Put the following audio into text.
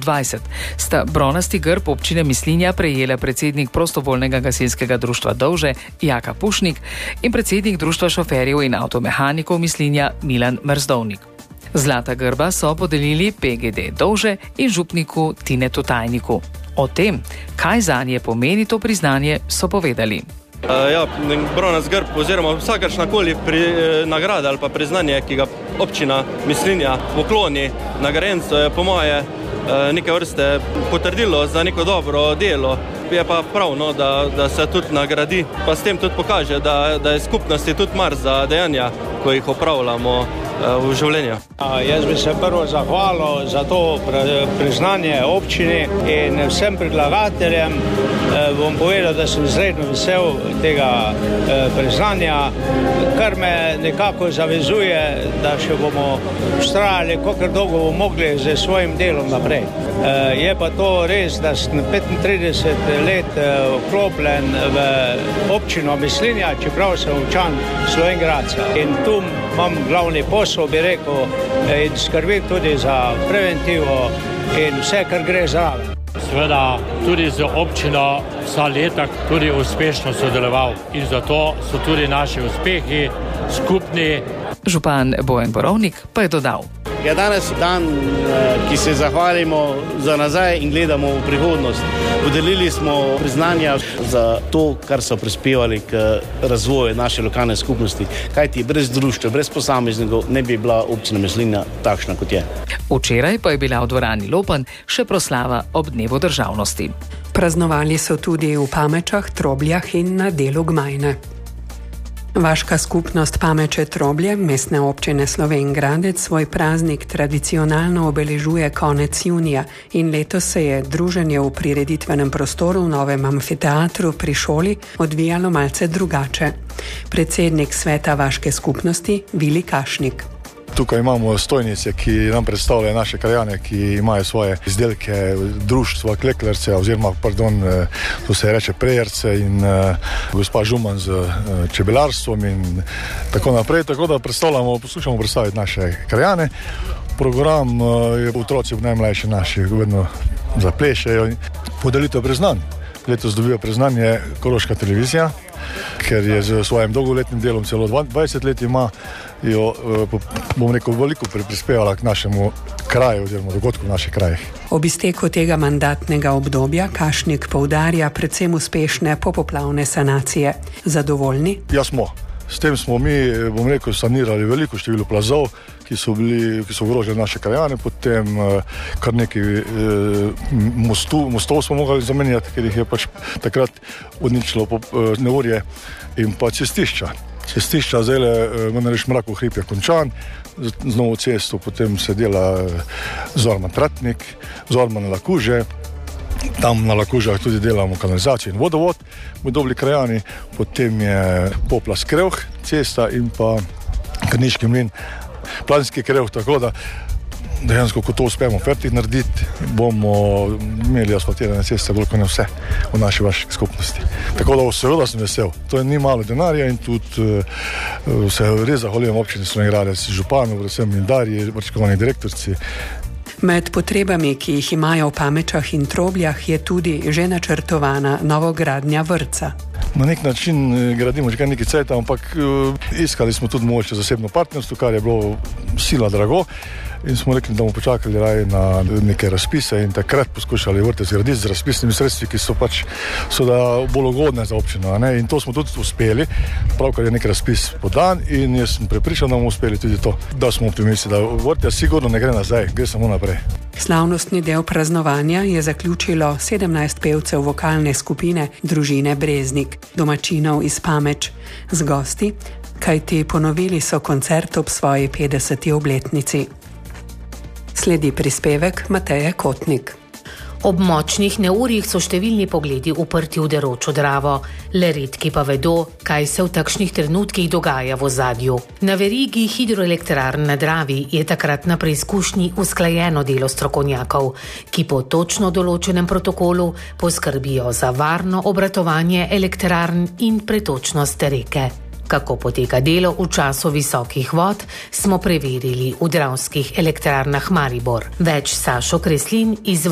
20, sta bronasti grb občine Mislinja prejela predsednik prostovoljnega gasilskega društva Dovže Jaka Pušnik in predsednik društva šoferjev in avtomehanikov Mislinja Milan Mrzdovnik. Zlata grba so podelili PGD Dovže in župniku Tinetu Tajniku. O tem, kaj zanje pomeni to priznanje, so povedali. Bronast grb oziroma vsakršnakoli nagrada ali pa priznanje, ki ga občina Mislinja pokloni nagrajencu, je po moje neke vrste potrdilo za neko dobro delo. Je pa pravno, da se tudi nagradi, pa s tem tudi pokaže, da je skupnosti tudi mar za dejanja, ko jih opravljamo v življenju. Jaz bi se prvo zahvalil za to priznanje občini in vsem predlagateljem. Bom povedal, da sem izredno vesel tega priznanja, kar me nekako zavezuje, da še bomo vztrajali, kolikor dolgo bomo mogli z svojim delom naprej. Je pa to res, da sem 35 let vklopljen v občino Mislinja, čeprav sem občan Slovenj Gradca. In tu imam glavni posel, bi rekel, in skrbim tudi za preventivo in vse, kar gre zraven. Seveda tudi z občino vsa leta tudi uspešno sodeloval in zato so tudi naši uspehi skupni. Župan Bojan Borovnik pa je dodal. Je danes dan, ki se zahvalimo za nazaj in gledamo v prihodnost. Podelili smo priznanja za to, kar so prispevali k razvoju naše lokalne skupnosti. Kajti brez društva, brez posameznikov ne bi bila občina Mislinja takšna, kot je. Včeraj pa je bila v dvorani Lopan še proslava ob dnevu državnosti. Praznovali so tudi v Pamečah, Trobljah in na delu Gmajne. Vaška skupnost Pameče Troblje, mestne občine Slovenj Gradec, svoj praznik tradicionalno obeležuje konec junija in letos se je druženje v prireditvenem prostoru v novem amfiteatru pri šoli odvijalo malce drugače. Predsednik sveta Vaške skupnosti Vili Kašnik. Tukaj imamo stojnice, ki nam predstavljajo naše krajane, ki imajo svoje izdelke, društva, kleklerce, to se reče prejerce in gospa Žuman z čebelarstvom in tako naprej. Tako da poslušamo predstaviti naše krajane. Program je otroci najmlajši naši vedno zaplešajo. Podelitev priznanj. Letos dobijo priznanje Koroška televizija, ker je z svojim dolgoletnim delom celo 20 let ima, veliko prispevala k našemu kraju oziroma dogodku v naših krajih. Ob izteku tega mandatnega obdobja Kašnik poudarja predvsem uspešne popoplavne sanacije. Zadovoljni? Ja, smo. S tem smo mi, sanirali veliko število plazov, ki so ogrožali naše krajane, potem kar nekaj mostov smo mogli zamenjati, ker jih je pač takrat odničilo neurje in pa cestišča. Cestišča zdaj, Mrak v hrib je končan, z novo cesto potem se dela Zorman-Tratnik, Zorman-Lakuže. Tam na Lakužah tudi delamo kanalizacijo in vodovod, v dobri krajani, potem je Poplas Krevh, cesta in pa Krniški mlin, Planski Krevh, tako da dejansko, ko to uspemo fertik narediti, bomo imeli asfaltirane ceste, bolj kot ne vse v naši vaški skupnosti. Tako da seveda sem vesel. To ni malo denarja in tudi se res zahvaljujem občini Slovenj Gradec, županu, predvsem in Darji, vrčkovani direktorici. Med potrebami, ki jih imajo v Pamečah in Trobljah, je tudi že načrtovana novogradnja vrtca. Na nek način gradimo že kar nekaj cajta, ampak iskali smo tudi mogoče zasebno partnerstvo, kar je bilo sila drago. In smo rekli, da bomo počakali raje na neke razpise in takrat poskušali vrtec zgraditi z razpisnimi sredstvi, ki so pač bolj ugodne za občino. In to smo tudi uspeli, pravkar je nek razpis podan in jaz sem prepričan, da bomo uspeli tudi to, da smo optimisti, da vrtec sigurno ne gre nazaj, gre samo naprej. Slavnostni del praznovanja je zaključilo 17 pevcev vokalne skupine Družine Breznik, domačinov iz Pameč, z gosti, kajti ponovili so koncert ob svoji 50. obletnici. Sledi prispevek Mateje Kotnik. Ob močnih neurjih so številni pogledi uprti v deročo Dravo, le redki pa vedo, kaj se v takšnih trenutkih dogaja v ozadju. Na verigi hidroelektrarn na Dravi je takrat na preizkušnji usklajeno delo strokovnjakov, ki po točno določenem protokolu poskrbijo za varno obratovanje elektrarn in pretočnost reke. Kako poteka delo v času visokih vod, smo preverili v Dravskih elektrarnah Maribor. Več Sašo Kreslin iz